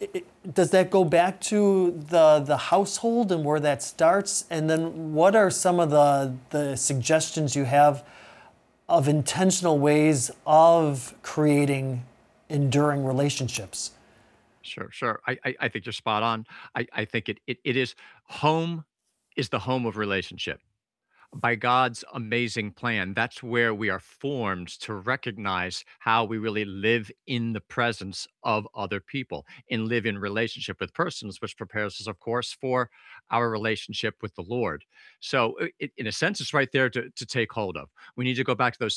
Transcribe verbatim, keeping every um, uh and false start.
I does that go back to the the household and where that starts? And then what are some of the the suggestions you have of intentional ways of creating enduring relationships? Sure, sure. I I I think you're spot on. I I think it it it is home is the home of relationship. By God's amazing plan, that's where we are formed to recognize how we really live in the presence of other people and live in relationship with persons, which prepares us, of course, for our relationship with the Lord. So, i i in a sense, it's right there to to take hold of. We need to go back to those